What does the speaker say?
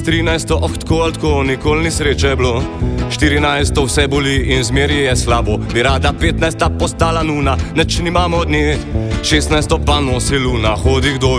13 tako ali tako, nikoli ni sreče bilo. 14 vse boli in zmeri je slabo. Bi rada 15 postala nuna, neč nimamo od nje. 16 pa nosi luna, hodi kdo